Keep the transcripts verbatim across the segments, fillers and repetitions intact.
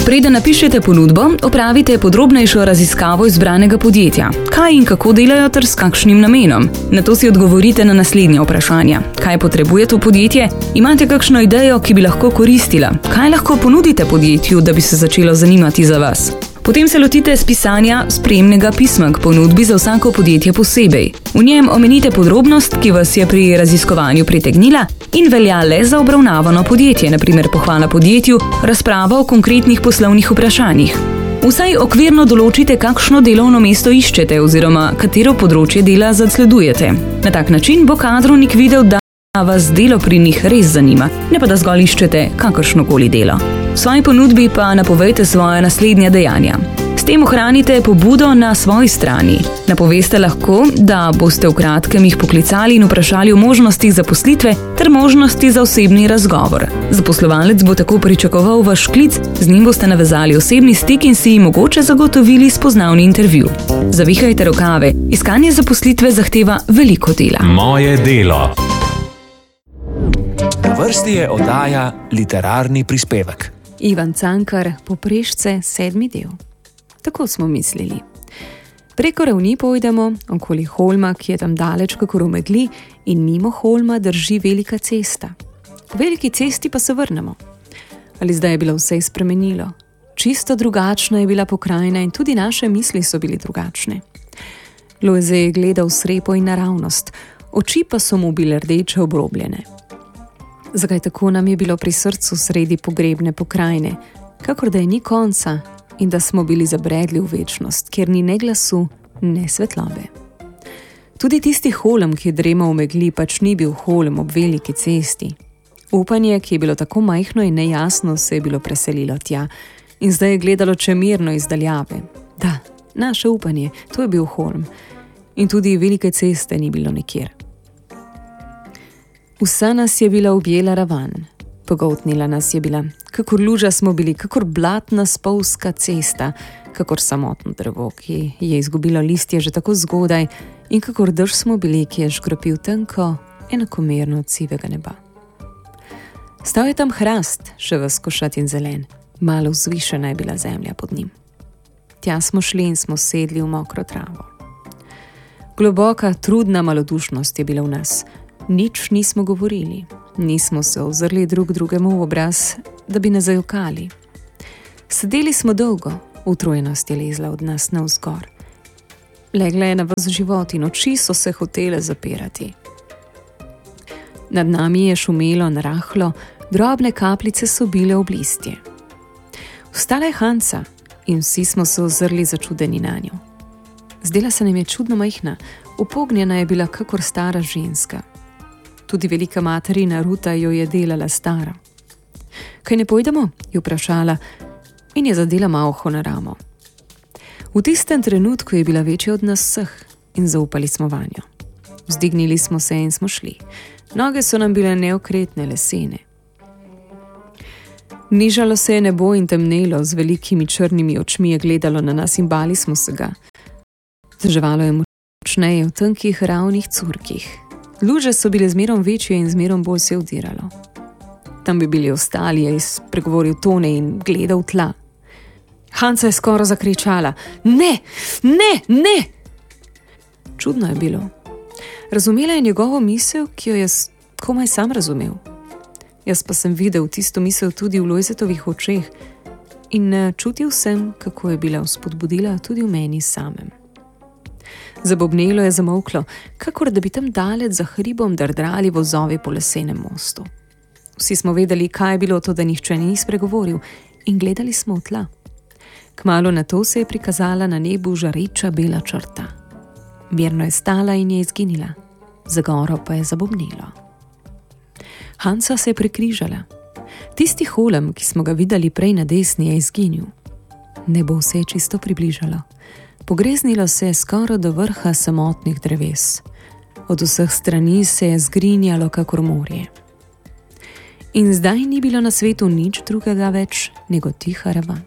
Preden napišete ponudbo, opravite podrobnejšo raziskavo izbranega podjetja. Kaj in kako delajo ter s kakšnim namenom? Nato si odgovorite na naslednje vprašanja. Kaj potrebuje to podjetje? Imate kakšno idejo, ki bi lahko koristila? Kaj lahko ponudite podjetju, da bi se začelo zanimati za vas? Potem se lotite spisanja spremnega pisma k ponudbi za vsako podjetje posebej. V njem omenite podrobnost, ki vas je pri raziskovanju pritegnila in velja le za obravnavano podjetje, na primer pohvala podjetju, razprava o konkretnih poslovnih vprašanjih. Vsaj okvirno določite, kakšno delovno mesto iščete oziroma katero področje dela zasledujete. Na tak način bo kadrovnik videl, da vas delo pri njih res zanima, ne pa da zgolj iščete kakršnokoli delo. V svoji ponudbi pa napovejte svoje naslednja dejanja. S tem ohranite pobudo na svoji strani. Napoveste lahko, da boste v kratkem jih poklicali in vprašali o možnostih zaposlitve ter možnosti za osebni razgovor. Zaposlovalec bo tako pričakoval vaš klic, z njim boste navezali osebni stik in si mogoče zagotovili spoznavni intervju. Zavihajte rokave. Iskanje zaposlitve zahteva veliko dela. Moje delo. Na vrsti je oddaja Literarni prispevek. Ivan Cankar, Poprešce, sedmi del. Tako smo mislili. Preko ravni pojdemo, okoli holma, ki je tam daleč kakor v megli, in mimo holma drži velika cesta. V veliki cesti pa se vrnemo. Ali zdaj je bilo vse spremenilo? Čisto drugačna je bila pokrajina in tudi naše misli so bili drugačne. Lojze je gledal srepo in naravnost, oči pa so mu bile rdeče obrobljene. Zakaj tako nam je bilo pri srcu sredi pogrebne pokrajine, kakor da je ni konca in da smo bili zabredli v večnost, kjer ni ne glasu, ne svetlobe. Tudi tisti holm, ki je dremal v megli, pač ni bil holm ob veliki cesti. Upanje, ki je bilo tako majhno in nejasno, se je bilo preselilo tja in zdaj je gledalo čemirno iz daljave. Da, naše upanje, to je bil holm in tudi velike ceste ni bilo nikjer. Vsa nas je bila objela ravan, pogoltnila nas je bila, kakor luža smo bili, kakor blatna spolzka cesta, kakor samotno drevo, ki je izgubilo listje že tako zgodaj in kakor drž smo bili, ki je škropil tenko, enakomerno od sivega neba. Stal je tam hrast, še ves košat in zelen, malo vzvišena je bila zemlja pod njim. Tja smo šli in smo sedli v mokro travo. Globoka, trudna malodušnost je bila v nas. Nič nismo govorili, nismo se ozrli drug drugemu v obraz, da bi ne zajokali. Sedeli smo dolgo, utrujenost je lezla od nas navzgor. Legla je na ves život in oči so se hotele zapirati. Nad nami je šumelo narahlo, drobne kapljice so bile ob listje. Vstala je Hanca in vsi smo se ozrli začudeni nanjo. Zdela se nam je čudno majhna, upognjena je bila kakor stara ženska. Tudi velika materina Ruta jo je delala staro. Kaj ne pojdemo? Je vprašala in je zadela malho na ramo. V tistem trenutku je bila večja od nas vseh in zaupali smo vanjo. Vzdignili smo se in smo šli. Noge so nam bile neokretne, lesene. Nižalo se je nebo in temnelo, z velikimi črnimi očmi je gledalo na nas in bali smo se ga. Deževalo je močneje v tenkih ravnih curkih. Luže so bile zmerom večje in zmerom bolj se vdiralo. Tam bi bili ostali, je spregovoril Tone in gledal tla. Hanca je skoraj zakričala: Ne, ne, ne! Čudno je bilo. Razumela je njegovo misel, ki jo je komaj sam razumel. Jaz pa sem videl tisto misel tudi v Lojzetovih očeh in čutil sem, kako je bila vzpodbudila tudi v meni samem. Zabobnelo je zamolklo, kakor da bi tam daleč za hribom drdrali vozovi po lesenem mostu. Vsi smo vedeli, kaj je bilo to, da nihče ni spregovoril, in gledali smo v tla. Kmalu na to se je prikazala na nebu žareča bela črta. Mirno je stala in je izginila, za goro pa je zabobnelo. Hanca se je prekrižala. Tisti holm, ki smo ga videli prej na desni, je izginil. Nebo se je čisto približalo. Pogreznilo se je skoraj do vrha samotnih dreves. Od vseh strani se je zgrinjalo kakor morje. In zdaj ni bilo na svetu nič drugega več, nego tiha ravan.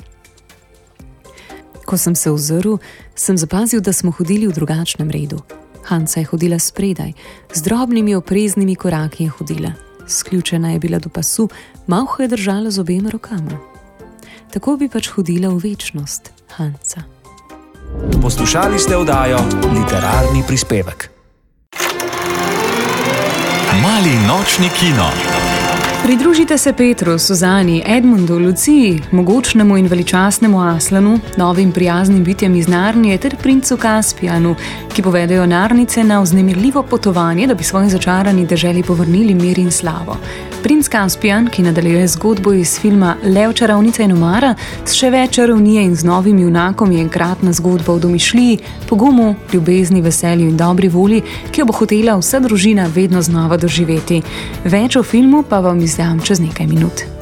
Ko sem se ozrl, sem zapazil, da smo hodili v drugačnem redu. Hanca je hodila spredaj, z drobnimi opreznimi koraki je hodila. Sključena je bila do pasu, malho je držala z obema rokama. Tako bi pač hodila v večnost, Hanca. Poslušali ste oddajo Literarni prispevek. Mali nočni kino. Pridružite se Petru, Suzani, Edmundu, Luciji, mogočnemu in veličastnemu Aslanu, novim prijaznim bitjem iz Narnije ter princu Kaspijanu, ki povedejo Narnice na vznemirljivo potovanje, da bi svoji začarani deželi povrnili mir in slavo. Princ Kaspijan, ki nadaljuje zgodbo iz filma Lev, čarovnica in omara, s še več čarovnije in z novim junakom je enkratna zgodba o domišljiji, pogumu, ljubezni, veselju in dobri volji, ki jo bo hotela vsa družina vedno znova doživeti. Več o filmu pa vam izdam čez nekaj minut.